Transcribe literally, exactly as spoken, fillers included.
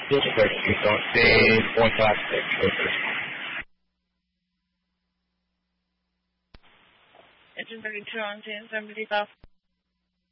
thirty point five six. Engine thirty-two on ten seventy-five.